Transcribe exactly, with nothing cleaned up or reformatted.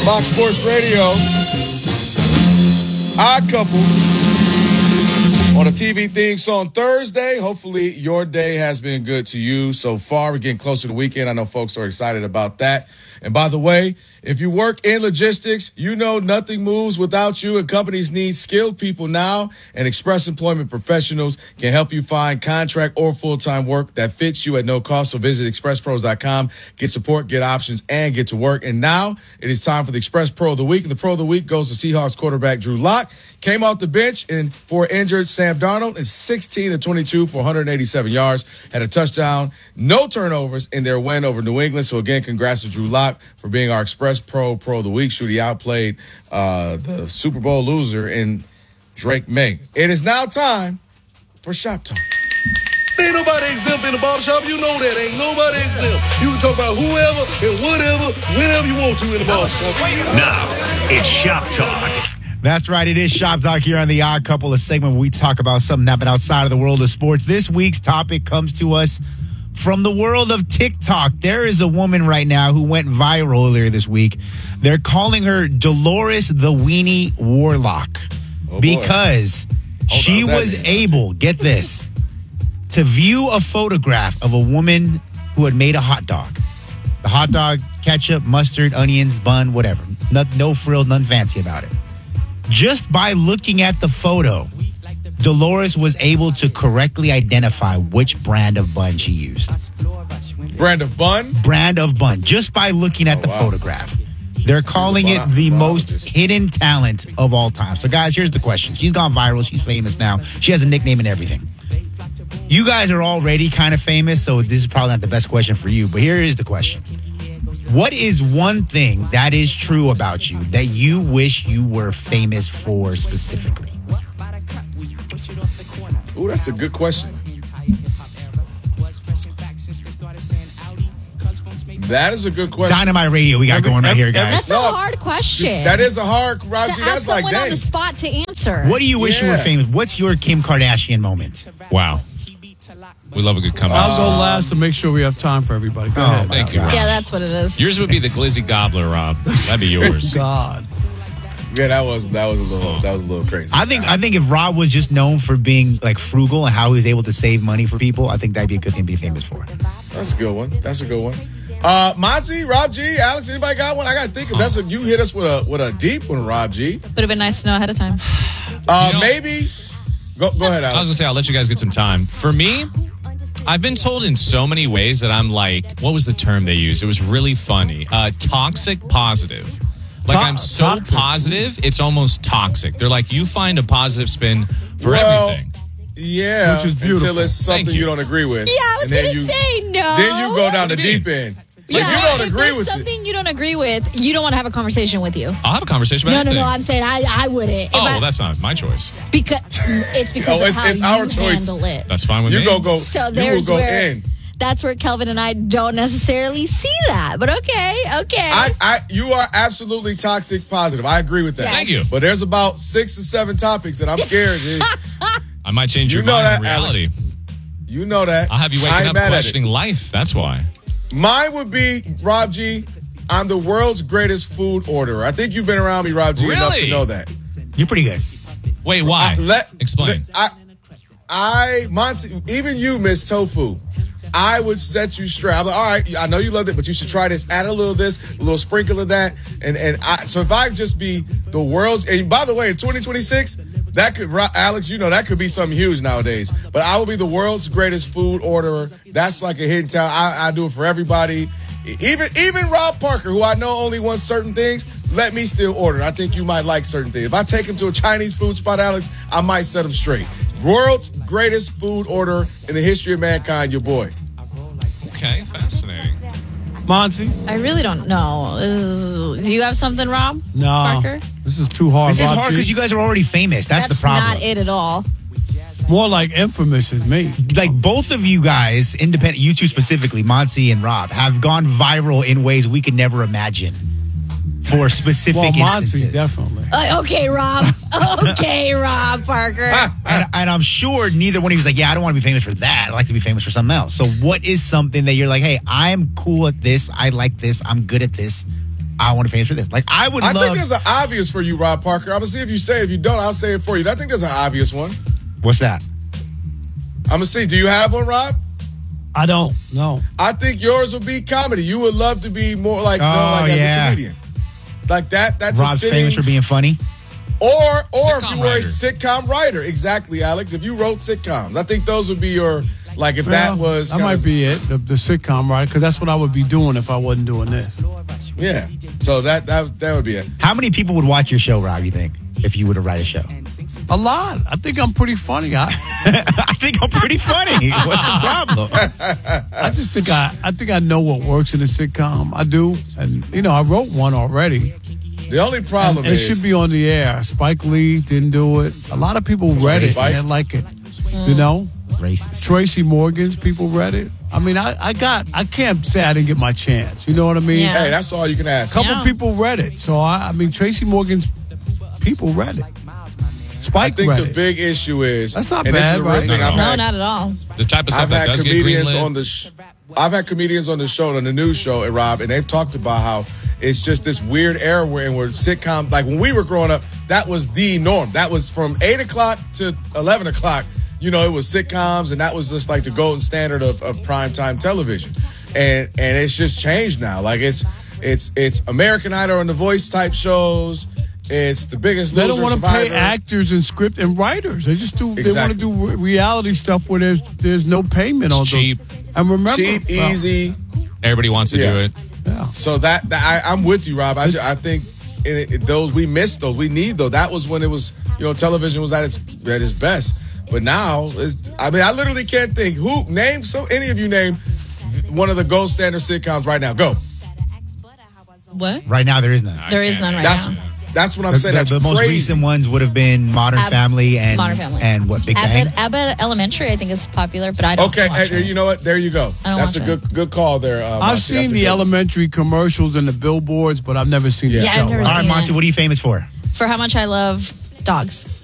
Fox Sports Radio. Odd Couple on a T V theme song Thursday. Hopefully your day has been good to you so far. We're getting closer to the weekend. I know folks are excited about that. And by the way, if you work in logistics, you know nothing moves without you, and companies need skilled people now, and Express Employment Professionals can help you find contract or full-time work that fits you at no cost. So visit express pros dot com, get support, get options, and get to work. And now it is time for the Express Pro of the Week. And the Pro of the Week goes to Seahawks quarterback Drew Lock. Came off the bench and for injured Sam Darnold, and sixteen of twenty-two for one hundred eighty-seven yards, had a touchdown, no turnovers in their win over New England. So again, congrats to Drew Lock for being our Express Pro Pro of the Week. Shoot, he outplayed uh, the Super Bowl loser in Drake May. It is now time for Shop Talk. Ain't nobody exempt in the barbershop. You know that. Ain't nobody exempt. You can talk about whoever and whatever, whenever you want to in the barbershop. Now, it's Shop Talk. That's right. It is Shop Talk here on the Odd Couple, a segment where we talk about something happening outside of the world of sports. This week's topic comes to us from the world of TikTok. There is a woman right now who went viral earlier this week. They're calling her Dolores the Weenie Warlock Oh, because she on, was name. able, get this, to view a photograph of a woman who had made a hot dog. The hot dog, ketchup, mustard, onions, bun, whatever. No, no frill, none fancy about it. Just by looking at the photo, Dolores was able to correctly identify which brand of bun she used. Brand of bun? Brand of bun, just by looking at Oh, the wow. photograph. They're calling it the most hidden talent of all time. So, guys, here's the question. She's gone viral. She's famous now. She has a nickname and everything. You guys are already kind of famous, so this is probably not the best question for you. But here is the question. What is one thing that is true about you that you wish you were famous for specifically? Ooh, that's a good question. That is a good question. Dynamite Radio we got going right here, guys. That's a No, hard question. That is a hard, to Roger. ask That's like, someone on dang. the spot to answer. What do you wish you were Yeah. famous? What's your Kim Kardashian moment? Wow. We love a good comeback. I'll go last to make sure we have time for everybody. Go Oh, ahead. Thank you, God. Rob. Yeah, that's what it is. Yours would be the Glizzy Gobbler, Rob. That'd be yours. God. Yeah, that was that was a little that was a little crazy. I think I think if Rob was just known for being like frugal and how he was able to save money for people, I think that'd be a good thing to be famous for. That's a good one. That's a good one. Uh, Monty, Rob G, Alex, anybody got one? I got to think of that's a you hit us with a with a deep one, Rob G. Would have been nice to know ahead of time. Uh, You know- maybe. Go go ahead, I was Alex. going to say, I'll let you guys get some time. For me, I've been told in so many ways that I'm like, what was the term they used? It was really funny. Uh, toxic positive. Like, To- I'm so toxic. positive, it's almost toxic. They're like, you find a positive spin for Well, everything. Yeah, Which is beautiful. until it's something Thank you. you. don't agree with. Yeah, I was And then going to you- say no. Then you go down the What do you deep mean? end. Like, Yeah, you don't if agree there's with it. something you don't agree with, you don't want to have a conversation with you. I'll have a conversation about No, no, anything. no. I'm saying I, I wouldn't. If oh, I, well, that's not my choice. because it's because Oh, of it's- how it's you our choice. handle it. That's fine with You me. go go. So you will there's go where in. that's where Kelvin and I don't necessarily see that. But okay, okay. I, I, you are absolutely toxic positive. I agree with that. Yes. Thank you. But there's about six or seven topics that I'm scared. dude. I might change You your know mind that, in reality. You know that. I'll have you I waking ain't up mad at it. questioning life. That's why. Mine would be, Rob G, I'm the world's greatest food orderer. I think you've been around me, Rob G, enough to Really? know that. You're pretty good. Wait, why? I- let- Explain. let- I, I, Monty, even you, Miss Tofu, I would set you straight. I'm like, all right, I know you loved it, but you should try this. Add a little of this, a little sprinkle of that. And and I, so if I just be the world's, and by the way, in twenty twenty-six, that could, Alex, you know, that could be something huge nowadays. But I will be the world's greatest food orderer. That's like a hidden talent. I, I do it for everybody. Even even Rob Parker, who I know only wants certain things, let me still order. I think you might like certain things. If I take him to a Chinese food spot, Alex, I might set him straight. World's greatest food order in the history of mankind, your boy. Okay, fascinating. Monty? I really don't know. Is- do you have something, Rob? No. Parker? This is too hard. This is Rob hard G. because you guys are already famous. That's, That's the problem. not it at all. More like infamous as me. Like both of you guys, independent, you two specifically, Monty and Rob, have gone viral in ways we could never imagine for specific Well, Monty, instances. definitely. Uh, okay, Rob. Okay, Rob Parker. And, and I'm sure neither one of you is like, yeah, I don't want to be famous for that. I like to be famous for something else. So what is something that you're like, hey, I'm cool at this. I like this. I'm good at this. I want to be famous for this. Like, I would I love. think there's an obvious for you, Rob Parker. I'm gonna see if you say it. If you don't, I'll say it for you. I think there's an obvious one. What's that? I'm gonna see. Do you have one, Rob? I don't. No. I think yours would be comedy. You would love to be more like, Oh, you know, like yeah. as a comedian. Like that. That's Rob's a sitting, famous for being funny. Or, or if Sitcom you were writer. a sitcom writer, exactly, Alex. If you wrote sitcoms, I think those would be your like. If Well, that was, that kind might of- be it. The, the sitcom, right? Because that's what I would be doing if I wasn't doing this. yeah. So that that that would be it. How many people would watch your show, Rob, you think, if you were to write a show? A lot. I think I'm pretty funny. I, I think I'm pretty funny. What's the problem? I just think I, I think I know what works in a sitcom. I do, and you know, I wrote one already. The only problem It is should be on the air. Spike Lee didn't do it. A lot of people read it Spike? and they like it. You know, Racist. Tracy Morgan's people read it. I mean, I, I got. I can't say I didn't get my chance. You know what I mean? Yeah. Hey, that's all you can ask. A couple Yeah. people read it. So I, I mean, Tracy Morgan's people read it. I Spike think read the it. big issue is That's not and this is bad, the real right? thing. Not I've at No, had, not at all. The type of stuff I've that had does get comedians greenlit. on the. Sh- I've had comedians on the show, on the news show, and Rob, and they've talked about how it's just this weird era where where sitcom, like when we were growing up, that was the norm. That was from eight o'clock to eleven o'clock. You know, it was sitcoms, and that was just like the golden standard of, of primetime television. And and it's just changed now. Like it's it's it's American Idol and The Voice type shows. It's The Biggest They Loser, don't want to Survivor. pay actors and script and writers. They just do. They want Exactly. to do re- reality stuff where there's there's no payment on It's cheap. those. And remember, Cheap, well, easy. Everybody wants to Yeah. do it. yeah. So that, that I, I'm with you, Rob. I, ju- I think it, it, those we missed those. We need those. That was when it was, you know, television was at its at its best. But now, it's, I mean, I literally can't think who name so any of you name one of the gold standard sitcoms right now. Go. What? Right now, there is none. There is none right That's now. that's what I'm The, saying. the- That's the most crazy. recent ones would have been Modern Ab- Family and Modern Family. and what Big Bang. Abbott, Abbott Elementary, I think, is popular, but I don't Okay, watch and it. you know what? There you go. I don't That's a watch good good call there. Uh, I've Monty. seen That's a the good- elementary commercials and the billboards, but I've never seen the Yeah. show. Yeah, I've never right? All right, seen Monty, it. what are you famous for? For how much I love dogs.